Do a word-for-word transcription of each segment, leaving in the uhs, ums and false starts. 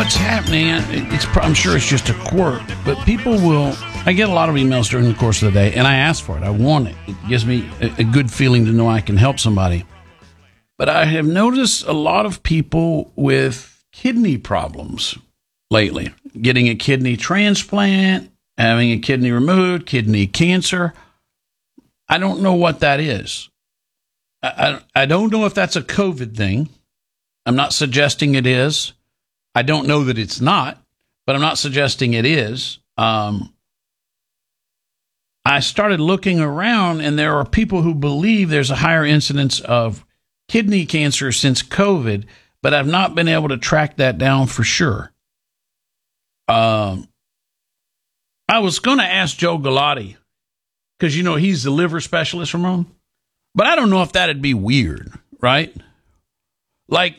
what's happening, it's, I'm sure it's just a quirk, but people will, I get a lot of emails during the course of the day, and I ask for it. I want it. It gives me a, a good feeling to know I can help somebody. But I have noticed a lot of people with kidney problems lately, getting a kidney transplant, having a kidney removed, kidney cancer. I don't know what that is. I, I, I don't know if that's a COVID thing. I'm not suggesting it is. I don't know that it's not, but I'm not suggesting it is. Um, I started looking around, and there are people who believe there's a higher incidence of kidney cancer since COVID, but I've not been able to track that down for sure. Um, I was going to ask Joe Galati, because, you know, he's the liver specialist, Ramon, but I don't know if that'd be weird, right? Like,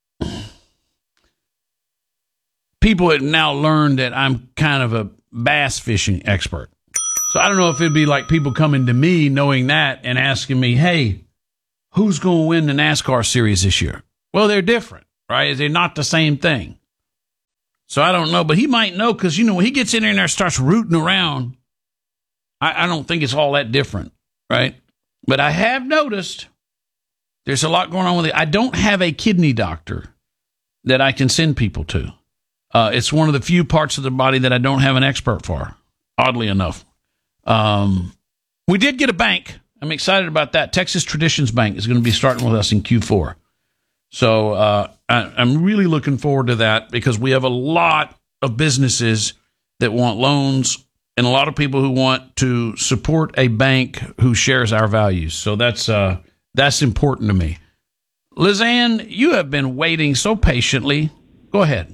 people have now learned that I'm kind of a bass fishing expert. So I don't know if it'd be like people coming to me knowing that and asking me, hey, who's going to win the NASCAR series this year? Well, they're different, right? They're not the same thing. So I don't know, but he might know because, you know, when he gets in there and starts rooting around, I, I don't think it's all that different, right? But I have noticed there's a lot going on with it. I don't have a kidney doctor that I can send people to. Uh, it's one of the few parts of the body that I don't have an expert for, oddly enough. Um, we did get a bank. I'm excited about that. Texas Traditions Bank is going to be starting with us in Q four. So uh, I, I'm really looking forward to that because we have a lot of businesses that want loans and a lot of people who want to support a bank who shares our values. So that's uh, that's important to me. Lizanne, you have been waiting so patiently. Go ahead.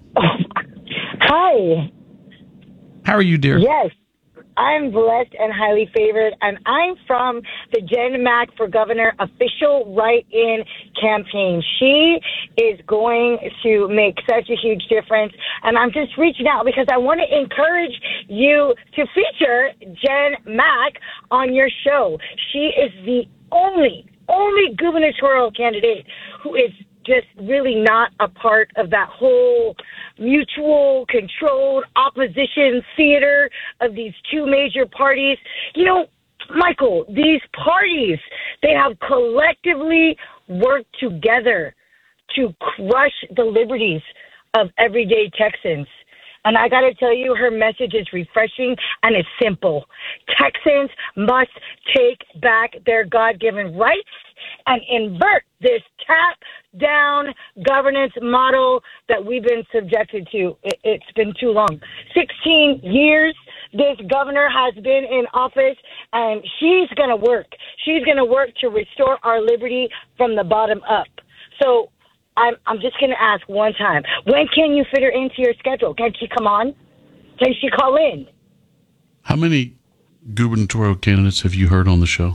Hi. How are you, dear? Yes, I'm blessed and highly favored, and I'm from the Jen Mack for Governor official write-in campaign. She is going to make such a huge difference, and I'm just reaching out because I want to encourage you to feature Jen Mack on your show. She is the only, only gubernatorial candidate who is just really not a part of that whole mutual controlled opposition theater of these two major parties. You know, Michael, these parties, they have collectively worked together to crush the liberties of everyday Texans. And I got to tell you, her message is refreshing and it's simple. Texans must take back their God-given rights and invert this top-down governance model that we've been subjected to. It, it's been too long. sixteen years this governor has been in office, and she's going to work. She's going to work to restore our liberty from the bottom up. So I'm, I'm just going to ask one time, when can you fit her into your schedule? Can she come on? Can she call in? How many gubernatorial candidates have you heard on the show?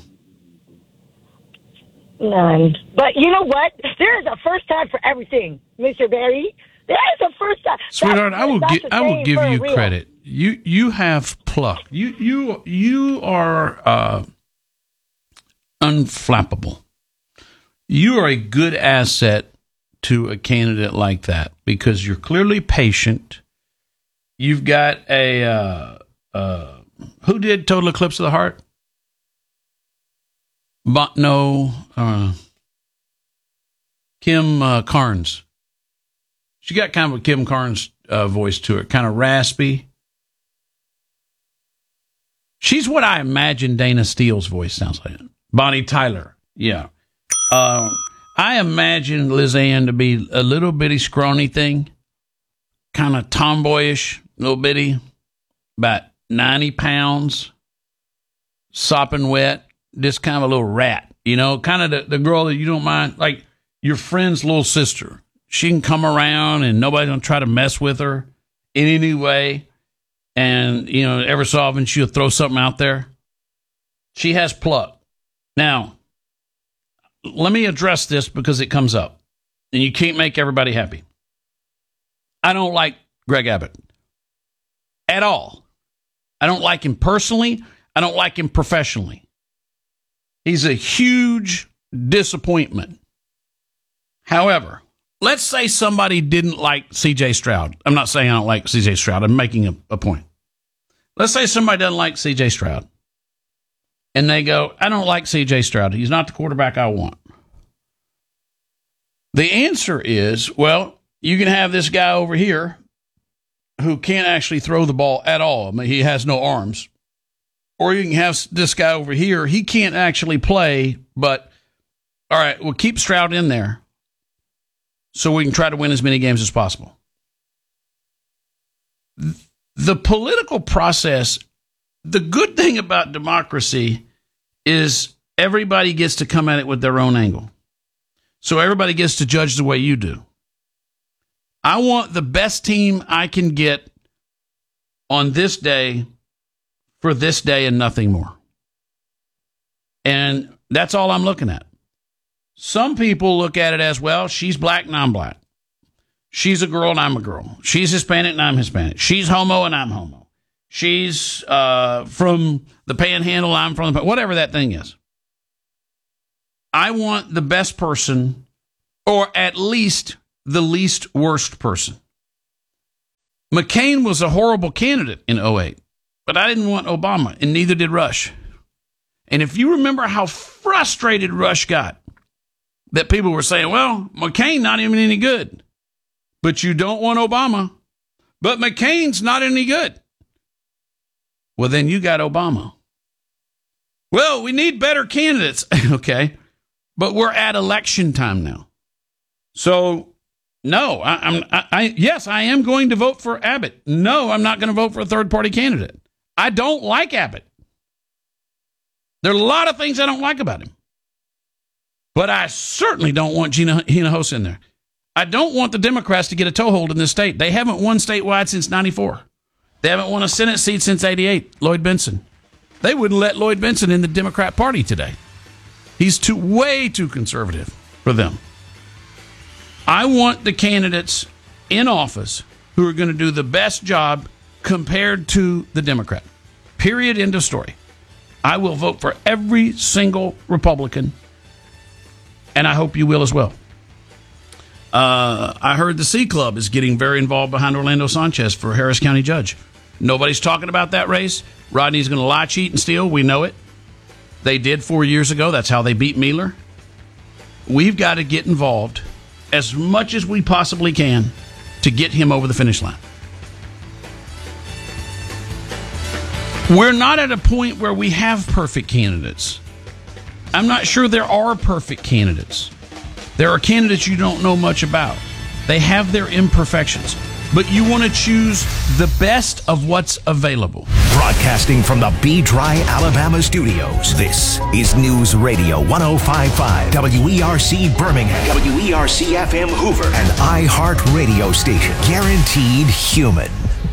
None. But you know what? There is a first time for everything, Mister Barry. There is a first time. Sweetheart, that's, I will gi- I will give you real. credit. You you have pluck. You you you are uh, unflappable. You are a good asset to a candidate like that because you're clearly patient. You've got a uh, uh, who did Total Eclipse of the Heart? But no, uh, Kim uh, Carnes. She got kind of a Kim Carnes uh, voice to it, kind of raspy. She's what I imagine Dana Steele's voice sounds like. Bonnie Tyler, yeah. Uh, I imagine Lizanne to be a little bitty scrawny thing, kind of tomboyish, little bitty, about ninety pounds, sopping wet. Just kind of a little rat, you know, kind of the, the girl that you don't mind, like your friend's little sister. She can come around and nobody's going to try to mess with her in any way. And, you know, every so often she'll throw something out there. She has pluck. Now, let me address this because it comes up. And you can't make everybody happy. I don't like Greg Abbott at all. I don't like him personally. I don't like him professionally. He's a huge disappointment. However, let's say somebody didn't like C J Stroud. I'm not saying I don't like C J Stroud. I'm making a, a point. Let's say somebody doesn't like C J Stroud. And they go, I don't like C J Stroud. He's not the quarterback I want. The answer is, well, you can have this guy over here who can't actually throw the ball at all. I mean, he has no arms. Or you can have this guy over here. He can't actually play, but all right, we'll keep Stroud in there so we can try to win as many games as possible. The political process, the good thing about democracy is everybody gets to come at it with their own angle. So everybody gets to judge the way you do. I want the best team I can get on this day for this day and nothing more. And that's all I'm looking at. Some people look at it as, well, she's black and I'm black. She's a girl and I'm a girl. She's Hispanic and I'm Hispanic. She's homo and I'm homo. She's uh, from the panhandle, I'm from the, whatever that thing is. I want the best person, or at least the least worst person. McCain was a horrible candidate in oh eight, but I didn't want Obama, and neither did Rush. And if you remember how frustrated Rush got, that people were saying, well, McCain not even any good, but you don't want Obama, but McCain's not any good. Well, then you got Obama. Well, we need better candidates. Okay. But we're at election time now. So, no, I, I'm, I, I, yes, I am going to vote for Abbott. No, I'm not going to vote for a third-party candidate. I don't like Abbott. There are a lot of things I don't like about him. But I certainly don't want Gina Hinojosa in there. I don't want the Democrats to get a toehold in this state. They haven't won statewide since ninety-four. They haven't won a Senate seat since eighty-eight, Lloyd Bentsen. They wouldn't let Lloyd Bentsen in the Democrat Party today. He's too way too conservative for them. I want the candidates in office who are going to do the best job compared to the Democrat. Period. End of story. I will vote for every single Republican, and I hope you will as well. Uh, I heard the C Club is getting very involved behind Orlando Sanchez for Harris County judge. Nobody's talking about that race. Rodney's going to lie, cheat, and steal. We know it. They did four years ago. That's how they beat Mueller. We've got to get involved as much as we possibly can to get him over the finish line. We're not at a point where we have perfect candidates. I'm not sure there are perfect candidates. There are candidates you don't know much about. They have their imperfections. But you want to choose the best of what's available. Broadcasting from the B-Dry, Alabama studios, this is News Radio one oh five point five, W E R C Birmingham, W E R C F M Hoover, an iHeart radio station, guaranteed human.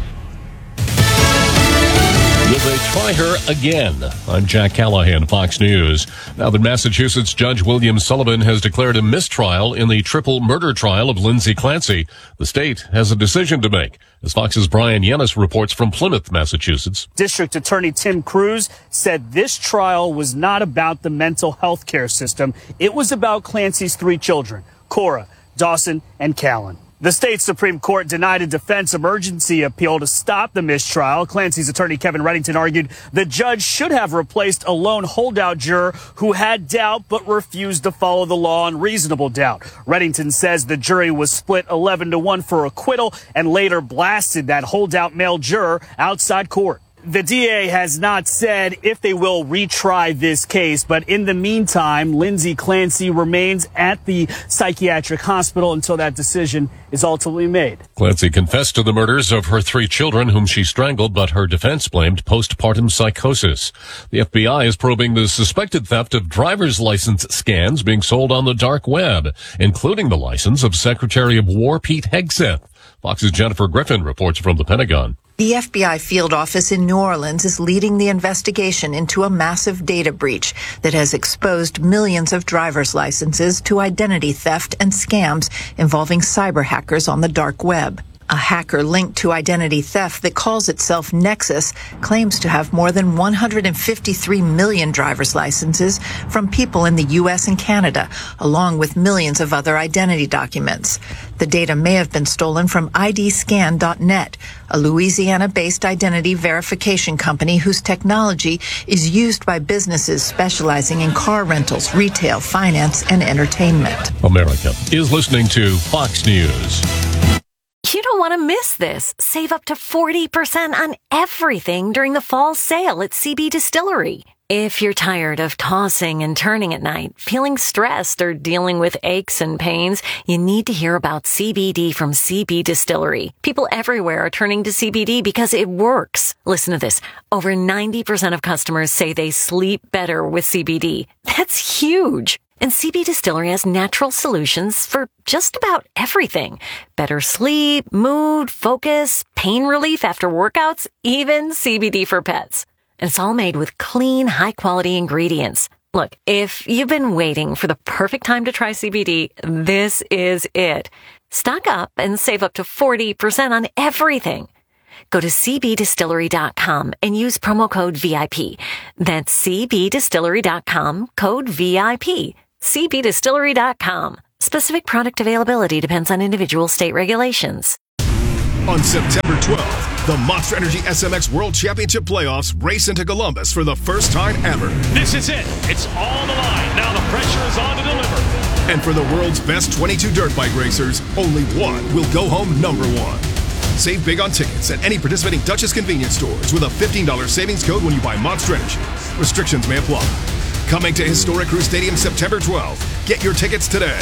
Will they try her again? I'm Jack Callahan, Fox News. Now that Massachusetts Judge William Sullivan has declared a mistrial in the triple murder trial of Lindsay Clancy, the state has a decision to make. As Fox's Brian Yennis reports from Plymouth, Massachusetts. District Attorney Tim Cruz said this trial was not about the mental health care system. It was about Clancy's three children, Cora, Dawson, and Callan. The state Supreme Court denied a defense emergency appeal to stop the mistrial. Clancy's attorney Kevin Reddington argued the judge should have replaced a lone holdout juror who had doubt but refused to follow the law on reasonable doubt. Reddington says the jury was split eleven to one for acquittal and later blasted that holdout male juror outside court. The D A has not said if they will retry this case, but in the meantime, Lindsay Clancy remains at the psychiatric hospital until that decision is ultimately made. Clancy confessed to the murders of her three children whom she strangled, but her defense blamed postpartum psychosis. The F B I is probing the suspected theft of driver's license scans being sold on the dark web, including the license of Secretary of War Pete Hegseth. Fox's Jennifer Griffin reports from the Pentagon. The F B I field office in New Orleans is leading the investigation into a massive data breach that has exposed millions of driver's licenses to identity theft and scams involving cyber hackers on the dark web. A hacker linked to identity theft that calls itself Nexus claims to have more than one hundred fifty-three million driver's licenses from people in the U S and Canada, along with millions of other identity documents. The data may have been stolen from I D scan dot net, a Louisiana-based identity verification company whose technology is used by businesses specializing in car rentals, retail, finance, and entertainment. America is listening to Fox News. You don't want to miss this. Save up to forty percent on everything during the fall sale at C B Distillery. If you're tired of tossing and turning at night, feeling stressed, or dealing with aches and pains, you need to hear about C B D from C B Distillery. People everywhere are turning to C B D because it works. Listen to this. Over ninety percent of customers say they sleep better with C B D. That's huge. And C B Distillery has natural solutions for just about everything. Better sleep, mood, focus, pain relief after workouts, even C B D for pets. And it's all made with clean, high-quality ingredients. Look, if you've been waiting for the perfect time to try C B D, this is it. Stock up and save up to forty percent on everything. Go to C B distillery dot com and use promo code V I P. That's C B distillery dot com, code V I P. C B distillery dot com. Specific product availability depends on individual state regulations. On September twelfth, the Monster Energy S M X World Championship Playoffs race into Columbus for the first time ever. This is it. It's all the line. Now the pressure is on to deliver. And for the world's best twenty-two dirt bike racers, only one will go home number one. Save big on tickets at any participating Duchess convenience stores with a fifteen dollars savings code when you buy Monster Energy. Restrictions may apply. Coming to Historic Crew Stadium September twelfth. Get your tickets today.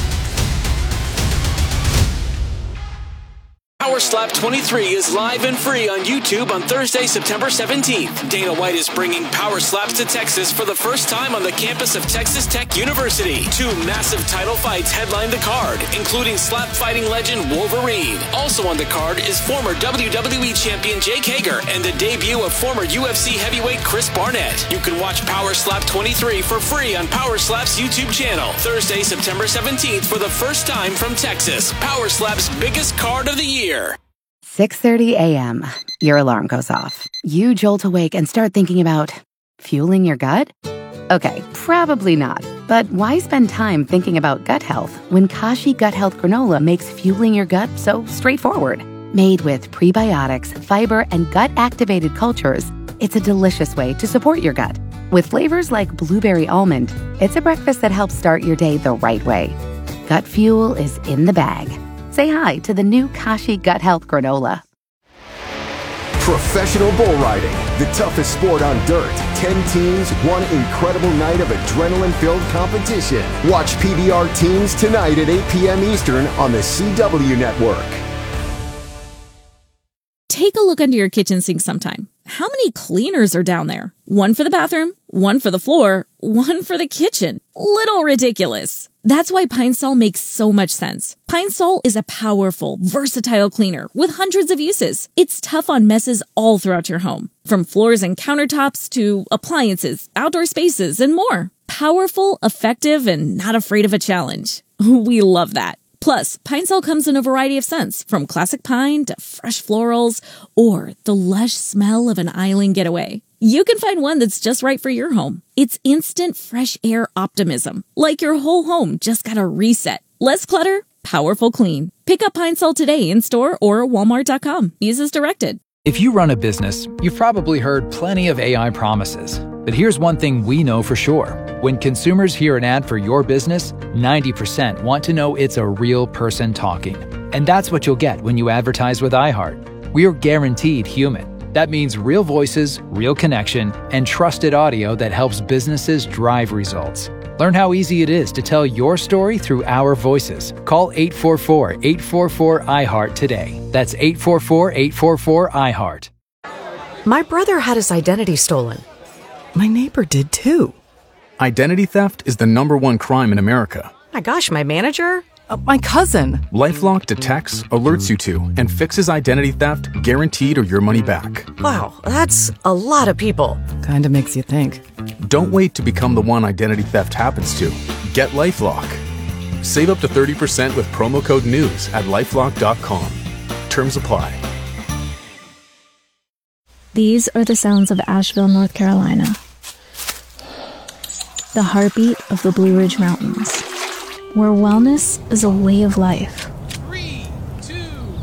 Power Slap twenty-three is live and free on YouTube on Thursday, September seventeenth. Dana White is bringing Power Slaps to Texas for the first time on the campus of Texas Tech University. Two massive title fights headline the card, including slap fighting legend Wolverine. Also on the card is former W W E champion Jake Hager and the debut of former U F C heavyweight Chris Barnett. You can watch Power Slap twenty-three for free on Power Slap's YouTube channel. Thursday, September seventeenth for the first time from Texas. Power Slap's biggest card of the year. six thirty a.m. Your alarm goes off. You jolt awake and start thinking about fueling your gut? Okay, probably not. But why spend time thinking about gut health when Kashi Gut Health Granola makes fueling your gut so straightforward? Made with prebiotics, fiber, and gut-activated cultures, it's a delicious way to support your gut. With flavors like blueberry almond, it's a breakfast that helps start your day the right way. Gut fuel is in the bag. Say hi to the new Kashi Gut Health Granola. Professional bull riding, the toughest sport on dirt. Ten teams, one incredible night of adrenaline-filled competition. Watch P B R Teams tonight at eight p.m. Eastern on the C W Network. Take a look under your kitchen sink sometime. How many cleaners are down there? One for the bathroom, one for the floor, one for the kitchen. Little ridiculous. That's why Pine Sol makes so much sense. Pine Sol is a powerful, versatile cleaner with hundreds of uses. It's tough on messes all throughout your home, from floors and countertops to appliances, outdoor spaces, and more. Powerful, effective, and not afraid of a challenge. We love that. Plus, Pine Sol comes in a variety of scents, from classic pine to fresh florals, or the lush smell of an island getaway. You can find one that's just right for your home. It's instant fresh air optimism, like your whole home just got a reset. Less clutter, powerful clean. Pick up Pine Sol today in store or walmart dot com. Use as directed. If you run a business, you've probably heard plenty of A I promises. But here's one thing we know for sure. When consumers hear an ad for your business, ninety percent want to know it's a real person talking. And that's what you'll get when you advertise with iHeart. We're guaranteed human. That means real voices, real connection, and trusted audio that helps businesses drive results. Learn how easy it is to tell your story through our voices. Call eight four four, eight four four, I heart today. That's eight four four, eight four four, I heart. My brother had his identity stolen. My neighbor did too. Identity theft is the number one crime in America. My gosh, my manager? Uh, my cousin. LifeLock detects, alerts you to, and fixes identity theft, guaranteed or your money back. Wow, that's a lot of people. Kinda makes you think. Don't wait to become the one identity theft happens to. Get LifeLock. Save up to thirty percent with promo code NEWS at lifelock dot com. Terms apply. These are the sounds of Asheville, North Carolina. The heartbeat of the Blue Ridge Mountains, where wellness is a way of life. Three, two,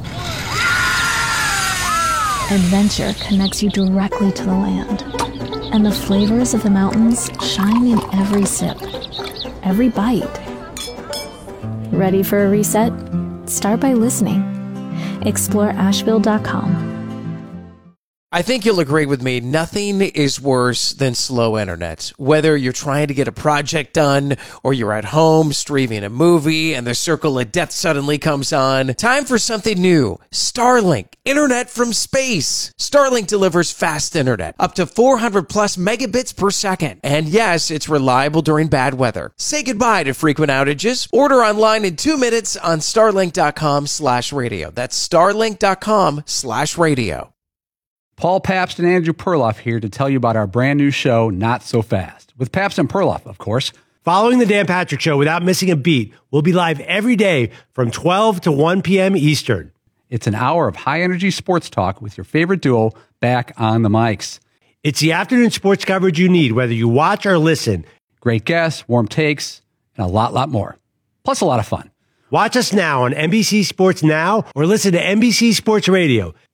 one. Adventure connects you directly to the land, and the flavors of the mountains shine in every sip, every bite. Ready for a reset? Start by listening. Explore Asheville dot com. I think you'll agree with me, nothing is worse than slow internet. Whether you're trying to get a project done or you're at home streaming a movie and the circle of death suddenly comes on, time for something new. Starlink, internet from space. Starlink delivers fast internet, up to four hundred plus megabits per second. And yes, it's reliable during bad weather. Say goodbye to frequent outages. Order online in two minutes on starlink.com slash radio. That's starlink.com slash radio. Paul Pabst and Andrew Perloff here to tell you about our brand new show, Not So Fast, with Pabst and Perloff, of course. Following the Dan Patrick Show without missing a beat, we'll be live every day from twelve to one p.m. Eastern. It's an hour of high-energy sports talk with your favorite duo back on the mics. It's the afternoon sports coverage you need, whether you watch or listen. Great guests, warm takes, and a lot, lot more. Plus a lot of fun. Watch us now on N B C Sports Now or listen to N B C Sports Radio.